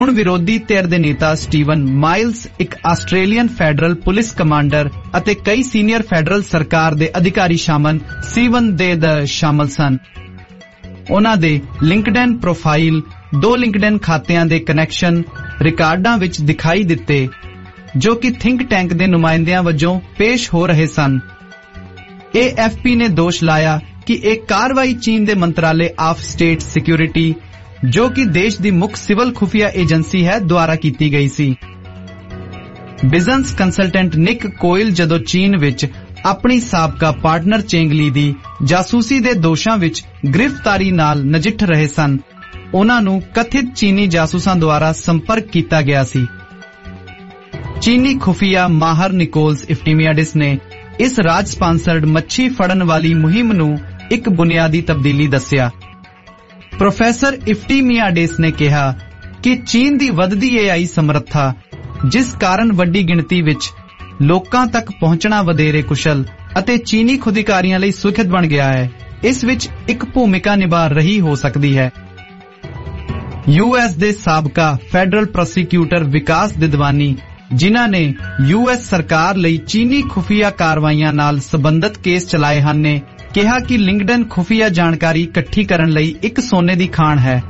ਹੁਣ ਵਿਰੋਧੀ ਧਿਰ ਦੇ ਨੇਤਾ ਸਟੀਵਨ ਮਾਈਲਸ ਇੱਕ ਆਸਟ੍ਰੇਲੀਅਨ ਫੈਡਰਲ ਪੁਲਿਸ ਕਮਾਂਡਰ ਅਤੇ ਕਈ ਸੀਨੀਅਰ ਫੈਡਰਲ ਸਰਕਾਰ ਦੇ ਅਧਿਕਾਰੀ ਸ਼ਾਮਲ ਸਨ। ਉਹਨਾਂ ਦੇ ਲਿੰਕਡਇਨ ਪ੍ਰੋਫਾਈਲ 2 ਲਿੰਕਡਇਨ ਖਾਤਿਆਂ ਦੇ ਕਨੈਕਸ਼ਨ ਰਿਕਾਰਡਾਂ ਵਿੱਚ ਦਿਖਾਈ ਦਿੱਤੇ ਜੋ ਕਿ ਥਿੰਕ ਟੈਂਕ ਦੇ ਨੁਮਾਇੰਦਿਆਂ ਵਜੋਂ ਪੇਸ਼ ਹੋ ਰਹੇ ਸਨ। AFP ਨੇ ਦੋਸ਼ ਲਾਇਆ ਕਿ ਇਹ ਕਾਰਵਾਈ ਚੀਨ ਦੇ ਮੰਤਰਾਲੇ ਆਫ ਸਟੇਟ ਸਿਕਿਉਰਿਟੀ ਜੋ ਕਿ ਦੇਸ਼ ਦੀ ਮੁੱਖ ਸਿਵਲ ਖੁਫੀਆ ਏਜੰਸੀ ਹੈ ਦੁਆਰਾ ਕੀਤੀ ਗਈ ਸੀ। ਬਿਜ਼ਨਸ ਕੰਸਲਟੈਂਟ ਨਿਕ ਕੋਇਲ ਜਦੋਂ ਚੀਨ ਵਿੱਚ ਆਪਣੀ ਸਾਬਕਾ ਪਾਰਟਨਰ ਚੇਂਗਲੀ ਦੀ ਜਾਸੂਸੀ ਦੇ ਦੋਸ਼ਾਂ ਵਿੱਚ ਗ੍ਰਿਫਤਾਰੀ ਨਾਲ ਨਜਿੱਠ ਰਹੇ ਸਨ, ਉਹਨਾਂ ਨੂੰ ਕਥਿਤ ਚੀਨੀ ਜਾਸੂਸਾਂ ਦੁਆਰਾ ਸੰਪਰਕ ਕੀਤਾ ਗਿਆ ਸੀ। ਚੀਨੀ ਖੁਫੀਆ ਮਾਹਰ ਨਿਕੋਲਸ ਇਫਟੀਮੀਆਡਿਸ ਨੇ ਇਸ ਰਾਜ ਸਪਾਂਸਰਡ ਮੱਛੀ ਫੜਨ ਵਾਲੀ ਮੁਹਿੰਮ ਨੂੰ ਇੱਕ ਬੁਨਿਆਦੀ ਤਬਦੀਲੀ ਦੱਸਿਆ। ਪ੍ਰੋਫੈਸਰ ਇਫਟੀਮੀਆਡਿਸ ਨੇ ਕਿਹਾ ਕਿ ਚੀਨ ਦੀ ਵੱਧਦੀ AI ਸਮਰੱਥਾ, ਜਿਸ ਕਾਰਨ ਵੱਡੀ ਗਿਣਤੀ ਵਿੱਚ ਲੋਕਾਂ ਤੱਕ ਪਹੁੰਚਣਾ ਵਧੇਰੇ ਕੁਸ਼ਲ ਅਤੇ ਚੀਨੀ ਖੁਦਿਕਾਰੀਆਂ ਲਈ ਸੁਖਦ ਬਣ ਗਿਆ ਹੈ, ਇਸ ਵਿੱਚ ਇੱਕ ਭੂਮਿਕਾ ਨਿਭਾ ਰਹੀ ਹੋ ਸਕਦੀ ਹੈ। US ਦੇ ਸਾਬਕਾ ਫੈਡਰਲ ਪ੍ਰੋਸੀਕਿਊਟਰ ਵਿਕਾਸ ਦਿਦਵਾਨੀ, ਜਿਨ੍ਹਾਂ ਨੇ US ਸਰਕਾਰ ਲਈ ਚੀਨੀ ਖੁਫੀਆ ਕਾਰਵਾਈਆਂ ਨਾਲ ਸੰਬੰਧਿਤ ਕੇਸ ਚਲਾਏ ਹਨ, ਨੇ ਕਿਹਾ ਕਿ ਲਿੰਕਡਇਨ ਖੁਫੀਆ ਜਾਣਕਾਰੀ ਇਕੱਠੀ ਕਰਨ ਲਈ ਇੱਕ ਸੋਨੇ ਦੀ ਖਾਣ ਹੈ।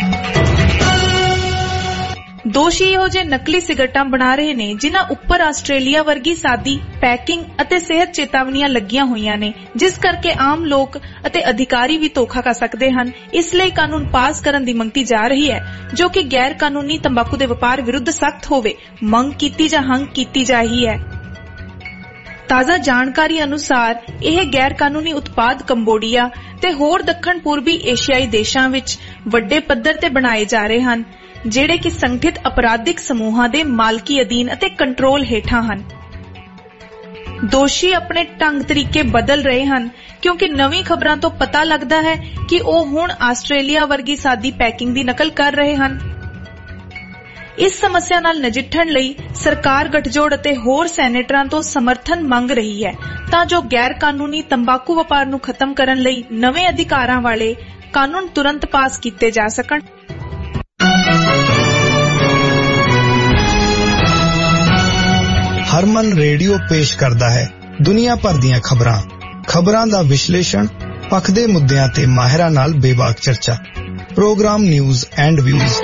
ਦੋਸ਼ੀ ਇਹੋ ਜਿਹੇ ਨਕਲੀ ਸਿਗਰਟਾਂ ਬਣਾ ਰਹੇ ਨੇ ਜਿਨ੍ਹਾਂ ਉੱਪਰ ਆਸਟ੍ਰੇਲੀਆ ਵਰਗੀ ਸਾਦੀ ਪੈਕਿੰਗ ਅਤੇ ਸਿਹਤ ਚੇਤਾਵਨੀਆਂ ਲੱਗੀਆਂ ਹੋਈਆਂ ਨੇ, ਜਿਸ ਕਰਕੇ ਆਮ ਲੋਕ ਅਤੇ ਅਧਿਕਾਰੀ ਵੀ ਧੋਖਾ ਕਰ ਸਕਦੇ ਹਨ। ਇਸ ਲਈ ਕਾਨੂੰਨ ਪਾਸ ਕਰਨ ਦੀ ਮੰਗੀ ਜਾ ਰਹੀ ਹੈ ਜੋ ਕਿ ਗੈਰ ਕਾਨੂੰਨੀ ਤੰਬਾਕੂ ਦੇ ਵਪਾਰ ਵਿਰੁੱਧ ਸਖਤ ਹੋਵੇ। ਮੰਗ ਕੀਤੀ ਜਾਂ ਹੰਗ ਕੀਤੀ ਜਾ ਰਹੀ ਹੈ। ਤਾਜ਼ਾ ਜਾਣਕਾਰੀ ਅਨੁਸਾਰ ਇਹ ਗੈਰ ਕਾਨੂੰਨੀ ਉਤਪਾਦ ਕੰਬੋਡੀਆ ਤੇ ਹੋਰ ਦੱਖਣ ਪੂਰਬੀ ਏਸ਼ੀਆਈ ਦੇਸ਼ਾਂ ਵਿੱਚ ਵੱਡੇ ਪੱਧਰ ਤੇ ਬਣਾਏ ਜਾ ਰਹੇ ਹਨ, ਜਿਹੜੇ ਕਿ ਸੰਗਠਿਤ ਅਪਰਾਧਿਕ ਸਮੂਹਾਂ ਦੇ ਮਾਲਕੀ ਅਧੀਨ ਅਤੇ ਕੰਟਰੋਲ ਹੇਠਾਂ ਹਨ। ਦੋਸ਼ੀ ਆਪਣੇ ਢੰਗ ਤਰੀਕੇ ਬਦਲ ਰਹੇ ਹਨ ਕਿਉਂਕਿ ਨਵੀਂ ਖਬਰਾਂ ਤੋਂ ਪਤਾ ਲੱਗਦਾ ਹੈ ਕਿ ਉਹ ਹੁਣ ਆਸਟ੍ਰੇਲੀਆ ਵਰਗੀ ਸਾਦੀ ਪੈਕਿੰਗ ਦੀ ਨਕਲ ਕਰ ਰਹੇ ਹਨ। ਇਸ ਸਮੱਸਿਆ ਨਾਲ ਨਜਿੱਠਣ ਲਈ ਸਰਕਾਰ ਗੱਠਜੋੜ ਅਤੇ ਹੋਰ ਸੈਨੇਟਰਾਂ ਤੋਂ ਸਮਰਥਨ ਮੰਗ ਰਹੀ ਹੈ ਤਾਂ ਜੋ ਗੈਰ ਕਾਨੂੰਨੀ ਤੰਬਾਕੂ ਵਪਾਰ ਨੂੰ ਖਤਮ ਕਰਨ ਲਈ ਨਵੇਂ ਅਧਿਕਾਰਾਂ ਵਾਲੇ ਕਾਨੂੰਨ ਤੁਰੰਤ ਪਾਸ ਕੀਤੇ ਜਾ ਸਕਣ। ਹਰਮਨ ਰੇਡੀਓ ਪੇਸ਼ ਕਰਦਾ ਹੈ ਦੁਨੀਆ ਭਰ ਦੀਆਂ ਖਬਰਾਂ ਦਾ ਵਿਸ਼ਲੇਸ਼ਣ, ਪੱਖ ਦੇ ਮੁੱਦਿਆਂ ਤੇ ਮਾਹਿਰਾਂ ਨਾਲ ਬੇਬਾਕ ਚਰਚਾ। Programme news and views.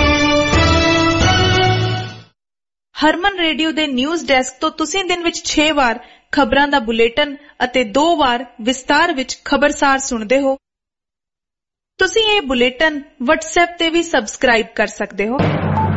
Harman radio ਦੇ ਨਿਊਜ਼ ਡੈਸਕ ਤੋਂ ਤੁਸੀਂ ਦਿਨ ਵਿੱਚ 6 ਵਾਰ ਖਬਰਾਂ ਦਾ ਬੁਲੇਟਿਨ ਅਤੇ 2 ਵਾਰ ਵਿਸਤਾਰ ਵਿੱਚ ਖਬਰਸਾਰ ਸੁਣਦੇ ਹੋ। ਤੁਸੀਂ ਇਹ ਬੁਲੇਟਿਨ WhatsApp ਤੇ ਵੀ ਸਬਸਕ੍ਰਾਈਬ ਕਰ ਸਕਦੇ ਹੋ।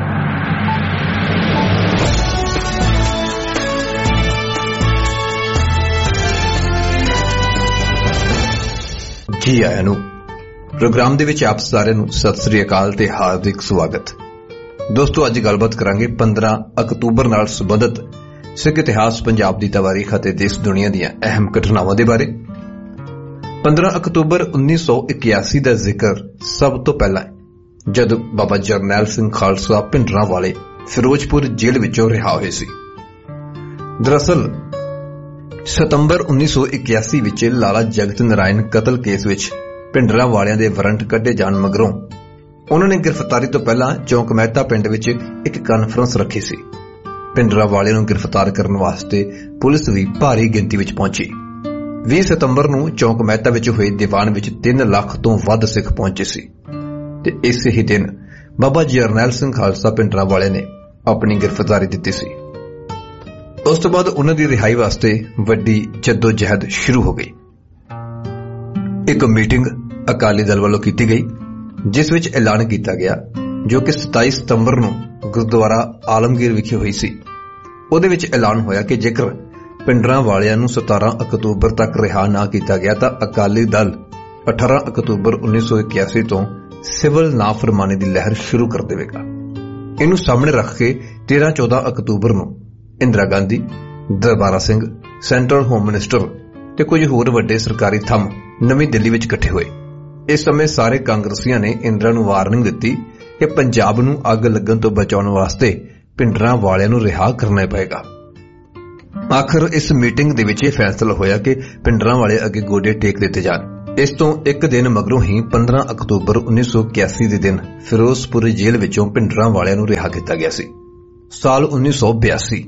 ਜੀ ਆਇਆਂ ਨੂੰ ਪ੍ਰੋਗਰਾਮ ਦੇ ਵਿੱਚ ਆਪ ਸਾਰਿਆਂ ਨੂੰ ਸਤਿ ਸ੍ਰੀ ਅਕਾਲ ਤੇ ਹਾਰਦਿਕ ਸਵਾਗਤ। ਦੋਸਤੋ, ਅੱਜ ਗੱਲਬਾਤ ਕਰਾਂਗੇ 15 ਅਕਤੂਬਰ ਨਾਲ ਸੰਬੰਧਿਤ ਸਿੱਖ ਇਤਿਹਾਸ, ਪੰਜਾਬ ਦੀ ਤਵਾਰੀਖ ਅਤੇ ਦੇਸ਼ ਦੁਨੀਆ ਦੀਆਂ ਅਹਿਮ ਘਟਨਾਵਾਂ ਦੇ ਬਾਰੇ। 15 ਅਕਤੂਬਰ 1981 ਦਾ ਜ਼ਿਕਰ ਸਭ ਤੋਂ ਪਹਿਲਾਂ ਜਦ ਬਾਬਾ ਜਰਨੈਲ ਸਿੰਘ ਖਾਲਸਾ ਭਿੰਡਰਾਂਵਾਲੇ ਫਿਰੋਜ਼ਪੁਰ ਜੇਲ੍ਹ ਵਿੱਚੋਂ ਰਿਹਾ ਹੋਏ ਸੀ। ਦਰਅਸਲ ਸਤੰਬਰ 1981 ਵਿੱਚ ਲਾਲਾ ਜਗਤ ਨਾਰਾਇਣ ਕਤਲ ਕੇਸ ਵਿੱਚ ਭਿੰਡਰਾਂਵਾਲਿਆਂ ਦੇ ਵਾਰੰਟ ਕੱਢੇ ਜਾਣ ਮਗਰੋਂ ਉਹਨਾਂ ਨੇ ਗ੍ਰਿਫਤਾਰੀ ਤੋਂ ਪਹਿਲਾਂ ਚੌਂਕ ਮਹਿਤਾ ਪਿੰਡ ਵਿੱਚ ਇੱਕ ਕਾਨਫਰੰਸ ਰੱਖੀ ਸੀ। ਭਿੰਡਰਾਂਵਾਲਿਆਂ ਨੂੰ ਗ੍ਰਿਫਤਾਰ ਕਰਨ ਵਾਸਤੇ ਪੁਲਿਸ ਵੀ ਭਾਰੀ ਗਿਣਤੀ ਵਿੱਚ ਪਹੁੰਚੀ। 20 ਸਤੰਬਰ ਨੂੰ ਚੌਂਕ ਮਹਿਤਾ ਵਿੱਚ ਹੋਏ ਦੀਵਾਨ ਵਿੱਚ 3 ਲੱਖ ਤੋਂ ਵੱਧ ਸਿੱਖ ਪਹੁੰਚੇ ਸੀ ਤੇ ਇਸੇ ਹੀ ਦਿਨ ਬਾਬਾ ਜਰਨੈਲ ਸਿੰਘ ਖਾਲਸਾ ਭਿੰਡਰਾਂਵਾਲੇ ਨੇ ਆਪਣੀ ਗ੍ਰਿਫਤਾਰੀ ਦਿੱਤੀ ਸੀ। ਉਸ ਤੋਂ ਬਾਅਦ ਉਹਨਾਂ ਦੀ ਰਿਹਾਈ ਵਾਸਤੇ ਵੱਡੀ ਜੱਦੋ-ਜਹਿਦ ਸ਼ੁਰੂ ਹੋ ਗਈ। ਇੱਕ ਮੀਟਿੰਗ ਅਕਾਲੀ ਦਲ ਵੱਲੋਂ ਕੀਤੀ ਗਈ ਜਿਸ ਵਿੱਚ ਐਲਾਨ ਕੀਤਾ ਗਿਆ, ਜੋ ਕਿ 27 ਸਤੰਬਰ ਨੂੰ ਗੁਰਦੁਆਰਾ ਆਲਮਗੀਰ ਵਿਖੇ ਹੋਈ ਸੀ। ਉਹਦੇ ਵਿੱਚ ਐਲਾਨ ਹੋਇਆ ਕਿ ਜੇਕਰ ਭਿੰਡਰਾਂਵਾਲਿਆਂ ਨੂੰ 17 ਅਕਤੂਬਰ ਤੱਕ ਰਿਹਾ ਨਾ ਕੀਤਾ ਗਿਆ ਤਾਂ ਅਕਾਲੀ ਦਲ 18 ਅਕਤੂਬਰ 1981 ਤੋਂ ਸਿਵਲ ਨਾਫਰਮਾਨੀ ਦੀ ਲਹਿਰ ਸ਼ੁਰੂ ਕਰ ਦੇਵੇਗਾ। ਇਹਨੂੰ ਸਾਹਮਣੇ ਰੱਖ ਕੇ 13-14 ਅਕਤੂਬਰ ਨੂੰ Indira Gandhi, Darbara Singh, central home minister ਤੇ ਕੁਝ ਹੋਰ ਵੱਡੇ ਸਰਕਾਰੀ ਥੰਮ ਨਵੀਂ ਦਿੱਲੀ ਵਿੱਚ ਇਕੱਠੇ ਹੋਏ। ਇਸ ਸਮੇਂ ਸਾਰੇ ਕਾਂਗਰਸੀਆਂ ਨੇ ਇੰਦਰਾ ਨੂੰ ਵਾਰਨਿੰਗ ਦਿੱਤੀ ਕਿ ਪੰਜਾਬ ਨੂੰ ਅੱਗ ਲੱਗਣ ਤੋਂ ਬਚਾਉਣ ਵਾਸਤੇ ਭਿੰਡਰਾਂਵਾਲਿਆਂ ਨੂੰ ਰਿਹਾ ਕਰਨਾ ਪਏਗਾ। ਆਖਰ ਇਸ ਮੀਟਿੰਗ ਦੇ ਵਿੱਚ ਇਹ ਫੈਸਲਾ ਹੋਇਆ ਕਿ ਭਿੰਡਰਾਂਵਾਲੇ ਅੱਗੇ ਗੋਡੇ ਟੇਕ ਦਿੱਤੇ ਜਾਣ। ਇਸ ਤੋਂ ਇੱਕ ਦਿਨ ਮਗਰੋਂ ਹੀ 15 ਅਕਤੂਬਰ 1981 ਦੇ ਦਿਨ ਫਿਰੋਜ਼ਪੁਰ ਜੇਲ੍ਹ ਵਿੱਚੋਂ ਭਿੰਡਰਾਂ ਵਾਲਿਆਂ ਨੂੰ ਰਿਹਾ ਕੀਤਾ ਗਿਆ ਸੀ। ਸਾਲ 1982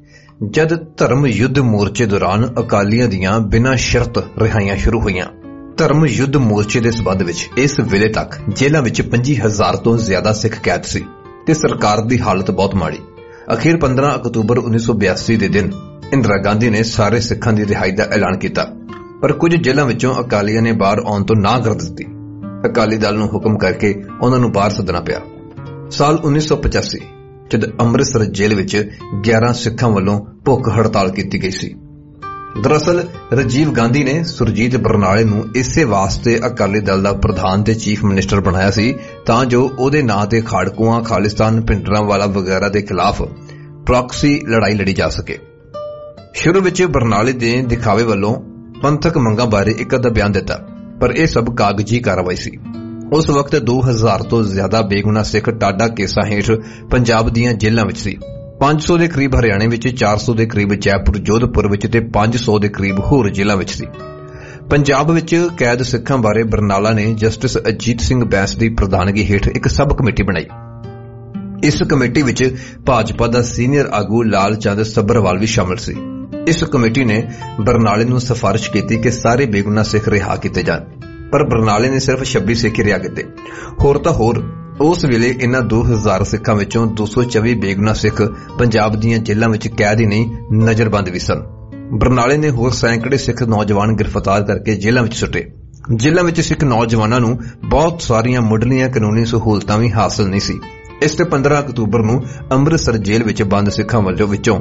ਜਦ ਧਰਮ ਯੁੱਧ ਮੋਰਚੇ ਦੌਰਾਨ ਅਕਾਲੀਆਂ ਦੀਆਂ ਬਿਨਾਂ ਸ਼ਰਤ ਰਿਹਾਈਆਂ ਸ਼ੁਰੂ ਹੋਈਆਂ। ਧਰਮ ਯੁੱਧ ਮੋਰਚੇ ਦੇ ਸਬੰਧ ਵਿੱਚ ਇਸ ਵੇਲੇ ਤੱਕ ਜੇਲ੍ਹਾਂ ਵਿੱਚ 25,000 ਤੋਂ ਜ਼ਿਆਦਾ ਸਿੱਖ ਕੈਦ ਸੀ ਤੇ ਸਰਕਾਰ ਦੀ ਹਾਲਤ ਬਹੁਤ ਮਾੜੀ। ਅਖੀਰ 15 ਅਕਤੂਬਰ 1982 ਦੇ ਦਿਨ ਇੰਦਰਾ ਗਾਂਧੀ ਨੇ ਸਾਰੇ ਸਿੱਖਾਂ ਦੀ ਰਿਹਾਈ ਦਾ ਐਲਾਨ ਕੀਤਾ, ਪਰ ਕੁਝ ਜੇਲ੍ਹਾਂ ਵਿੱਚੋਂ ਅਕਾਲੀਆਂ ਨੇ ਬਾਹਰ ਆਉਣ ਤੋਂ ਨਾਂਹ ਕਰ ਦਿੱਤੀ। ਅਕਾਲੀ ਦਲ ਨੂੰ ਹੁਕਮ ਕਰਕੇ ਉਹਨਾਂ ਨੂੰ ਬਾਹਰ ਸੱਦਣਾ ਪਿਆ। ਸਾਲ 1985 ਜਦ ਅੰਮ੍ਰਿਤਸਰ ਜੇਲ੍ਹ ਵਿੱਚ 11 ਸਿੱਖਾਂ ਵੱਲੋਂ ਭੁੱਖ ਹੜਤਾਲ ਕੀਤੀ ਗਈ ਸੀ। ਦਰਅਸਲ ਰਾਜੀਵ ਗਾਂਧੀ ਨੇ ਸੁਰਜੀਤ ਬਰਨਾਲੇ ਨੂੰ ਇਸੇ ਵਾਸਤੇ ਅਕਾਲੀ ਦਲ ਦਾ ਪ੍ਰਧਾਨ ਤੇ ਚੀਫ ਮਿਨਿਸਟਰ ਬਣਾਇਆ ਸੀ ਤਾਂ ਜੋ ਉਹਦੇ ਨਾਂ ਤੇ ਖਾੜਕੂਆਂ, ਖਾਲਿਸਤਾਨ, ਭਿੰਡਰਾਂਵਾਲਾ ਵਗੈਰਾ ਦੇ ਖਿਲਾਫ ਪ੍ਰੌਕਸੀ ਲੜਾਈ ਲੜੀ ਜਾ ਸਕੇ। ਸ਼ੁਰੂ ਵਿੱਚ ਬਰਨਾਲੇ ਦੇ ਦਿਖਾਵੇ ਵੱਲੋਂ ਪੰਥਕ ਮੰਗਾਂ ਬਾਰੇ ਇੱਕ ਅੱਧਾ ਬਿਆਨ ਦਿੱਤਾ, ਪਰ ਇਹ ਸਭ ਕਾਗਜ਼ੀ ਕਾਰਵਾਈ ਸੀ। ਉਸ ਵਕਤ 2000 ਤੋਂ ਜ਼ਿਆਦਾ ਬੇਗੁਨਾਹ ਸਿੱਖ ਟਾਡਾ ਕੇਸਾਂ ਹੇਠ ਪੰਜਾਬ ਦੀਆਂ ਜੇਲ੍ਹਾਂ ਵਿੱਚ ਸੀ। 500 ਦੇ ਕਰੀਬ ਹਰਿਆਣੇ ਵਿੱਚ, 400 ਦੇ ਕਰੀਬ ਜੈਪੁਰ, ਜੋਧਪੁਰ ਵਿੱਚ ਤੇ 500 ਦੇ ਕਰੀਬ ਹੋਰ ਜੇਲ੍ਹਾਂ ਵਿੱਚ ਸੀ। ਪੰਜਾਬ ਵਿੱਚ ਕੈਦ ਸਿੱਖਾਂ ਬਾਰੇ ਬਰਨਾਲਾ ਨੇ ਜਸਟਿਸ ਅਜੀਤ ਸਿੰਘ ਬੈਂਸ ਦੀ ਪ੍ਰਧਾਨਗੀ ਹੇਠ ਇੱਕ ਸਬ ਕਮੇਟੀ ਬਣਾਈ। ਇਸ ਕਮੇਟੀ ਵਿੱਚ ਭਾਜਪਾ ਦਾ ਸੀਨੀਅਰ ਆਗੂ ਲਾਲ ਚੰਦ ਸੱਭਰਵਾਲ ਵੀ ਸ਼ਾਮਲ ਸੀ। ਇਸ ਕਮੇਟੀ ਨੇ ਬਰਨਾਲੇ ਨੂੰ ਸਿਫਾਰਿਸ਼ ਕੀਤੀ ਕਿ ਸਾਰੇ ਬੇਗੁਨਾਹ ਸਿੱਖ ਰਿਹਾ ਕੀਤੇ ਜਾਣ, ਪਰ ਬਰਨਾਲੇ ਨੇ ਸਿਰਫ 26 ਸਿੱਖ ਰਿਹਾ ਕੀਤੇ। ਹੋਰ ਤਾਂ ਹੋਰ ਉਸ ਵੇਲੇ ਇਨ੍ਹਾਂ 2000 ਸਿੱਖਾਂ ਵਿੱਚੋਂ 224 ਬੇਗੁਨਾਹ ਸਿੱਖ ਪੰਜਾਬ ਦੀਆਂ ਜੇਲ੍ਹਾਂ ਵਿੱਚ ਕੈਦ ਹੀ ਨਹੀਂ, ਨਜ਼ਰਬੰਦ ਵੀ ਸਨ। ਬਰਨਾਲੇ ਨੇ ਹੋਰ ਸੈਂਕੜੇ ਸਿੱਖ ਨੌਜਵਾਨ ਗ੍ਰਿਫਤਾਰ ਕਰਕੇ ਜੇਲ੍ਹਾਂ ਵਿੱਚ ਸੁੱਟੇ। ਜੇਲ੍ਹਾਂ ਵਿੱਚ ਸਿੱਖ ਨੌਜਵਾਨਾਂ ਨੂੰ ਬਹੁਤ ਸਾਰੀਆਂ ਮੁੱਢਲੀਆਂ ਕਾਨੂੰਨੀ ਸਹੂਲਤਾਂ ਵੀ ਹਾਸਲ ਨਹੀਂ ਸੀ। ਇਸ ਤੇ 15 ਅਕਤੂਬਰ ਨੂੰ ਅੰਮ੍ਰਿਤਸਰ ਜੇਲ੍ਹ ਵਿੱਚ ਬੰਦ ਸਿੱਖਾਂ ਵਿੱਚੋਂ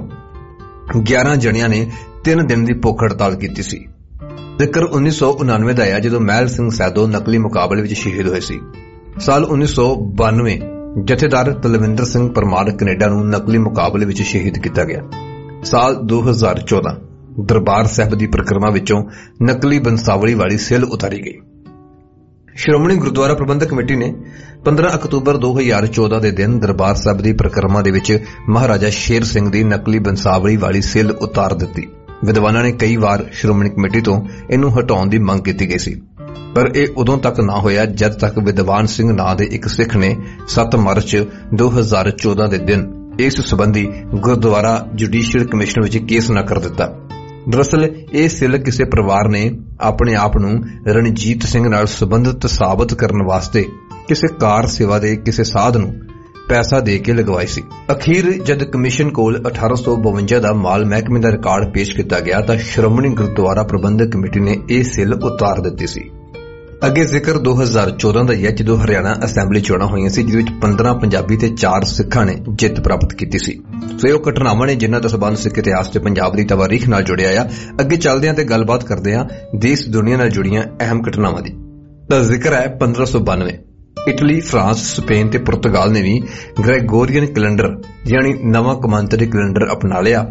11 ਜਣਿਆਂ ਨੇ 3 ਦਿਨ ਦੀ ਭੁੱਖ ਹੜਤਾਲ ਕੀਤੀ ਸੀ। ਜ਼ਿਕਰ 1999 ਦਾ ਆਇਆ ਜਦੋਂ ਮਹਿਲ ਸਿੰਘ ਸੈਦੋ ਨਕਲੀ ਮੁਕਾਬਲੇ ਵਿੱਚ ਸ਼ਹੀਦ ਹੋਏ ਸੀ। ਸਾਲ 1992 ਜਥੇਦਾਰ ਤਲਵਿੰਦਰ ਸਿੰਘ ਪਰਮਾਰ ਕੈਨੇਡਾ ਨੂੰ ਨਕਲੀ ਮੁਕਾਬਲੇ ਵਿੱਚ ਸ਼ਹੀਦ ਕੀਤਾ ਗਿਆ। ਸਾਲ 2014 ਦਰਬਾਰ ਸਾਹਿਬ ਦੀ ਪਰਿਕਰਮਾ ਵਿੱਚੋਂ ਨਕਲੀ ਬੰਸਾਵਲੀ ਵਾਲੀ ਸਿੱਲ ਉਤਾਰੀ ਗਈ। ਸ਼੍ਰੋਮਣੀ ਗੁਰਦੁਆਰਾ ਪ੍ਰਬੰਧਕ ਕਮੇਟੀ ਨੇ 15 ਅਕਤੂਬਰ 2014 ਦੇ ਦਿਨ ਦਰਬਾਰ ਸਾਹਿਬ ਦੀ ਪਰਿਕਰਮਾ ਦੇ ਵਿੱਚ ਮਹਾਰਾਜਾ ਸ਼ੇਰ ਸਿੰਘ ਦੀ ਨਕਲੀ ਬੰਸਾਵਲੀ ਵਾਲੀ ਸਿੱਲ ਉਤਾਰ ਦਿੱਤੀ। ਵਿਦਵਾਨਾਂ ਨੇ ਕਈ ਵਾਰ ਸ਼੍ਰੋਮਣੀ ਕਮੇਟੀ ਤੋਂ ਇਹਨੂੰ ਹਟਾਉਣ ਦੀ ਮੰਗ ਕੀਤੀ ਗਈ ਸੀ, ਪਰ ਇਹ ਉਦੋਂ ਤੱਕ ਨਾ ਹੋਇਆ ਜਦ ਤੱਕ ਵਿਦਵਾਨ ਸਿੰਘ ਨਾਂ ਦੇ ਇੱਕ ਸਿੱਖ ਨੇ 7 ਮਾਰਚ 2014 ਦੇ ਦਿਨ ਇਸ ਸੰਬੰਧੀ ਗੁਰਦੁਆਰਾ ਜੁਡੀਸ਼ੀਅਲ ਕਮਿਸ਼ਨ ਵਿੱਚ ਕੇਸ ਨਾ ਕਰ ਦਿੱਤਾ। ਦਰਅਸਲ ਇਹ ਸਿੱਲ ਕਿਸੇ ਪਰਿਵਾਰ ਨੇ ਆਪਣੇ ਆਪ ਨੂੰ ਰਣਜੀਤ ਸਿੰਘ ਨਾਲ ਸੰਬੰਧਿਤ ਸਾਬਤ ਕਰਨ ਵਾਸਤੇ ਕਿਸੇ ਕਾਰ ਸੇਵਾ ਦੇ ਕਿਸੇ ਸਾਧ ਨੂੰ ਪੈਸਾ ਦੇ ਕੇ ਲਗਵਾਈ ਸੀ। ਅਖੀਰ ਜਦ ਕਮਿਸ਼ਨ ਕੋਲ 1852 ਦਾ ਮਾਲ ਮਹਿਕਮੇ ਦਾ ਰਿਕਾਰਡ ਪੇਸ਼ ਕੀਤਾ ਗਿਆ ਤਾਂ ਸ਼੍ਰੋਮਣੀ ਗੁਰਦੁਆਰਾ ਪ੍ਰਬੰਧਕ ਕਮੇਟੀ ਨੇ ਇਹ ਸਿੱਲ ਉਤਾਰ ਦਿੱਤੀ ਸੀ। ਅੱਗੇ ਜ਼ਿਕਰ 2014 ਦਾ ਹੈ ਜਦੋਂ ਹਰਿਆਣਾ ਅਸੈਂਬਲੀ ਚੋਣਾਂ ਹੋਈਆਂ ਸੀ, ਜਿਸ ਵਿੱਚ 15 ਪੰਜਾਬੀ ਤੇ 4 ਸਿੱਖਾਂ ਨੇ ਜਿੱਤ ਪ੍ਰਾਪਤ ਕੀਤੀ ਸੀ। ਸੋ ਇਹ ਘਟਨਾਵਾਂ ਨੇ ਜਿਨ੍ਹਾਂ ਦਾ ਸਬੰਧ ਸਿੱਖ ਇਤਿਹਾਸ ਤੇ ਪੰਜਾਬ ਦੀ ਤਵਾਰੀਖ ਨਾਲ ਜੁੜਿਆ ਆ। ਅੱਗੇ ਚੱਲਦੇ ਹਾਂ ਤੇ ਗੱਲਬਾਤ ਕਰਦੇ ਹਾਂ ਦੇਸ਼ ਦੁਨੀਆ ਨਾਲ ਜੁੜੀਆਂ ਅਹਿਮ ਘਟਨਾਵਾਂ ਦੀ। ਤਾਂ ਜ਼ਿਕਰ ਹੈ 1592 ਇਟਲੀ, ਫਰਾਂਸ, ਸਪੇਨ ਤੇ ਪੁਰਤਗਾਲ ਨੇ ਵੀ ਗ੍ਰੈਗੋਰੀਅਨ ਕੈਲੰਡਰ ਯਾਨੀ ਨਵਾਂ ਕੌਮਾਂਤਰੀ ਕੈਲੰਡਰ ਅਪਣਾ ਲਿਆ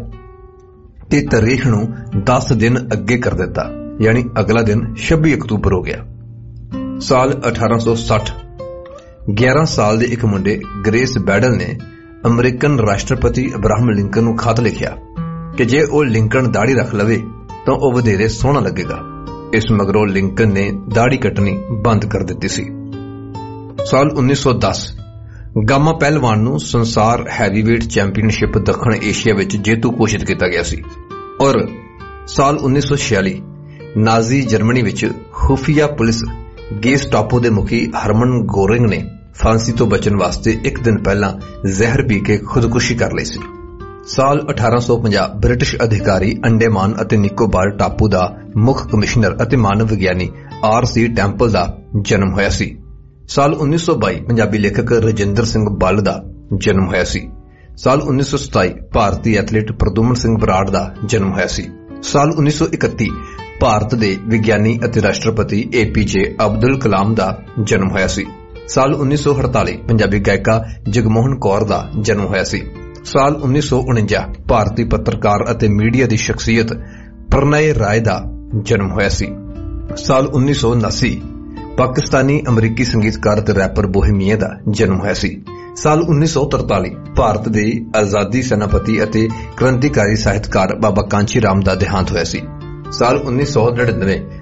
ਤੇ ਤਾਰੀਖ ਨੂੰ 10 ਦਿਨ ਅੱਗੇ ਕਰ ਦਿੱਤਾ, ਯਾਨੀ ਅਗਲਾ ਦਿਨ 26 ਅਕਤੂਬਰ ਹੋ ਗਿਆ। ਸਾਲ 1860 11 ਸਾਲ ਦੇ ਇੱਕ ਮੁੰਡੇ ਗ੍ਰੇਸ ਬੈਡਲ ਨੇ ਅਮਰੀਕਨ ਰਾਸ਼ਟਰਪਤੀ ਅਬਰਾਹਮ ਲਿੰਕਨ ਨੂੰ ਖਤ ਲਿਖਿਆ ਕਿ ਜੇ ਉਹ ਲਿੰਕਨ ਦਾੜੀ ਰੱਖ ਲਵੇ ਤਾਂ ਉਹ ਵਧੇਰੇ ਸੋਹਣਾ ਲੱਗੇਗਾ। ਇਸ ਮਗਰੋਂ ਲਿੰਕਨ ਨੇ ਦਾੜੀ ਕੱਟਣੀ ਬੰਦ ਕਰ ਦਿੱਤੀ ਸੀ। ਸਾਲ 1910 ਗਾਮਾ ਪਹਿਲਵਾਨ ਨੂੰ ਸੰਸਾਰ ਹੈਵੀਵੇਟ ਚੈਂਪੀਅਨਸ਼ਿਪ ਦੱਖਣ ਏਸ਼ੀਆ ਵਿੱਚ ਜੇਤੂ ਘੋਸ਼ਿਤ ਕੀਤਾ ਗਿਆ ਸੀ। ਔਰ ਸਾਲ 1946 ਨਾਜ਼ੀ ਜਰਮਨੀ ਵਿੱਚ ਖੁਫੀਆ ਪੁਲਿਸ ਗੇਸਟਾਪੋ ਦੇ ਮੁਖੀ ਹਰਮਨ ਗੋਰਿੰਗ ਨੇ ਫਾਂਸੀ ਤੋਂ ਬਚਣ ਵਾਸਤੇ ਇੱਕ ਦਿਨ ਪਹਿਲਾਂ ਜ਼ਹਿਰ ਪੀ ਕੇ ਖੁਦਕੁਸ਼ੀ ਕਰ ਲਈ ਸੀ। ਸਾਲ 1850 ਬ੍ਰਿਟਿਸ਼ ਅਧਿਕਾਰੀ ਅੰਡੇਮਾਨ ਅਤੇ ਨਿਕੋਬਾਰ ਟਾਪੂ ਦਾ ਮੁੱਖ ਕਮਿਸ਼ਨਰ ਅਤੇ ਮਾਨਵ ਵਿਗਿਆਨੀ R.C. ਟੈਂਪਲ ਦਾ ਜਨਮ ਹੋਇਆ ਸੀ। ਸਾਲ 1922 ਪੰਜਾਬੀ ਲੇਖਕ ਰਜਿੰਦਰ ਸਿੰਘ ਬੱਲ ਦਾ ਜਨਮ ਹੋਇਆ ਸੀ। ਸਾਲ 1927 ਭਾਰਤੀ ਐਥਲੀਟ ਪ੍ਰਦੁਮਨ ਸਿੰਘ ਬਰਾੜ ਦਾ ਜਨਮ ਹੋਇਆ ਸੀ। ਸਾਲ 1931 ਭਾਰਤ ਦੇ ਵਿਗਿਆਨੀ ਅਤੇ ਰਾਸ਼ਟਰਪਤੀ APJ ਅਬਦੁਲ ਕਲਾਮ ਦਾ ਜਨਮ ਹੋਇਆ ਸੀ। ਸਾਲ 1948 ਪੰਜਾਬੀ ਗਾਇਕਾ ਜਗਮੋਹਨ ਕੌਰ ਦਾ ਜਨਮ ਹੋਇਆ ਸੀ। ਸਾਲ 1949 ਭਾਰਤੀ ਪੱਤਰਕਾਰ ਅਤੇ ਮੀਡੀਆ ਦੀ ਸ਼ਖਸੀਅਤ ਪ੍ਰਣਯ ਰਾਏ ਦਾ ਜਨਮ ਹੋਇਆ ਸੀ। ਸਾਲ 1979 ਪਾਕਿਸਤਾਨੀ ਅਮਰੀਕੀ ਸੰਗੀਤਕਾਰ ਅਤੇ ਰੈਪਰ ਬੋਹੇਮੀਆ ਦਾ ਜਨਮ ਹੋਇਆ ਸੀ। ਸਾਲ 1943 ਭਾਰਤ ਦੇ ਆਜ਼ਾਦੀ ਸੈਨਾਪਤੀ ਅਤੇ ਕ੍ਰਾਂਤੀਕਾਰੀ ਸਾਹਿਤਕਾਰ ਬਾਬਾ ਕਾਂਚੀ ਰਾਮ ਦਾ ਦੇਹਾਂਤ ਹੋਇਆ ਸੀ। ਸਾਲ 1999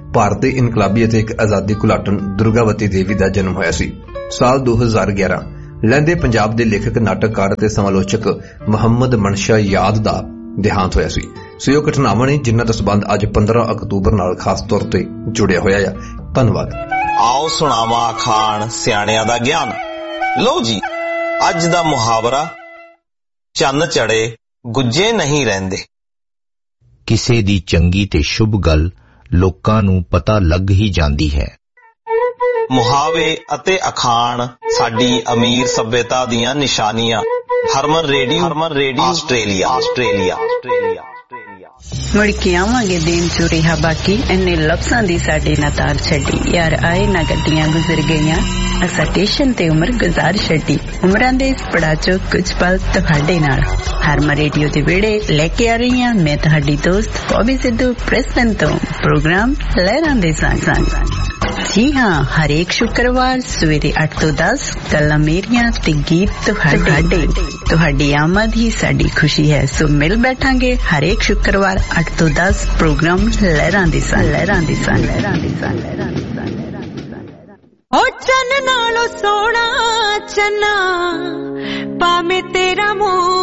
ਭਾਰਤ ਦੇ ਇਨਕਲਾਬੀ ਅਤੇ ਇੱਕ ਆਜ਼ਾਦੀ ਘੁਲਾਟਣ ਦੁਰਗਾਵਤੀ ਦੇਵੀ ਦਾ ਜਨਮ ਹੋਇਆ ਸੀ। ਸਾਲ 2011 ਲਹਿੰਦੇ ਪੰਜਾਬ ਦੇ ਲੇਖਕ, ਨਾਟਕਕਾਰ ਅਤੇ ਸਮਾਲੋਚਕ ਮੁਹੰਮਦ ਮਨਸ਼ਾ ਯਾਦ ਦਾ ਦੇਹਾਂਤ ਹੋਇਆ ਸੀ। ਸੋ ਇਹ ਘਟਨਾਵਾਂ ਨੇ ਜਿਨ੍ਹਾਂ ਦਾ ਸਬੰਧ ਅੱਜ 15 ਅਕਤੂਬਰ ਨਾਲ ਖਾਸ ਤੌਰ ਤੇ ਜੁੜਿਆ ਹੋਇਆ ਹੈ। ਧੰਨਵਾਦ। ਆਓ ਸੁਣਾਵਾਂ ਅਖਾਣ ਸਿਆਣਿਆਂ ਦਾ ਗਿਆਨ। ਲਓ ਜੀ, ਅੱਜ ਦਾ ਮੁਹਾਵਰਾ, ਚੰਨ ਚੜੇ ਗੁੱਜੇ ਨਹੀਂ ਰਹਿੰਦੇ। ਕਿਸੇ ਦੀ ਚੰਗੀ ਤੇ ਸ਼ੁਭ ਗੱਲ ਲੋਕਾਂ ਨੂੰ ਪਤਾ ਲੱਗ ਹੀ ਜਾਂਦੀ ਹੈ। ਮੁਹਾਵੇ ਅਤੇ ਅਖਾਣ ਸਾਡੀ ਅਮੀਰ ਸੱਭਿਅਤਾ ਦੀਆਂ ਨਿਸ਼ਾਨੀਆਂ। ਹਰਮਨ ਰੇਡੀਓ ਆਸਟ੍ਰੇਲੀਆ। ਮੁੜ ਕੇ ਆਵਾਂਗੇ ਦਿਨ ਚ ਰਿਹਾ ਬਾਕੀ, ਇੰਨੇ ਲਫ਼ਜ਼ਾਂ ਦੀ ਸਾਡੇ ਨਾ ਤਾਰ ਛੱਡੀ। ਯਾਰ ਆਏ ਨਾ ਗੱਡੀਆਂ ਗੁਜ਼ਰ ਗਈਆਂ, ਅਸਾਂ ਸਟੇਸ਼ਨ ਤੇ ਉਮਰ ਗੁਜ਼ਾਰ ਛੱਡੀ। ਉਮਰਾਂ ਦੇ ਇਸ ਪੜਾਅ ਚੋਂ ਕੁਝ ਪਲ ਤੁਹਾਡੇ ਨਾਲ ਹਰਮਨ ਰੇਡੀਓ ਦੇ ਵਿਹੜੇ ਲੈ ਕੇ ਆ ਰਹੀ ਹਾਂ ਮੈਂ ਤੁਹਾਡੀ ਦੋਸਤ ਬੌਬੀ ਸਿੱਧੂ ਪ੍ਰਿਸਬਨ ਤੋਂ। ਪ੍ਰੋਗਰਾਮ ਲਹਿਰਾਂ ਦੇ ਸੰਗ। ਜੀ ਹਾਂ, ਹਰੇਕ ਸ਼ੁੱਕਰਵਾਰ ਸਵੇਰੇ 8 ਤੋਂ 10 ਗੱਲਾਂ ਮੇਰੀਆਂ ਤੇ ਗੀਤ ਤੁਹਾਡੇ। ਤੁਹਾਡੀ ਆਮਦ ਹੀ ਸਾਡੀ ਖੁਸ਼ੀ ਹੈ। ਸੋ ਮਿਲ ਬੈਠਾਂਗੇ ਹਰੇਕ ਸ਼ੁੱਕਰਵਾਰ 8 ਤੋਂ 10 ਪ੍ਰੋਗਰਾਮ ਲਹਿਰਾਂ ਦੇ ਸੰਗ। ਓ ਚੰਨ ਨਾਲੋਂ ਸੋਹਣਾ ਚੰਨਾ ਭਾਵੇਂ ਤੇਰਾ ਮੂੰਹ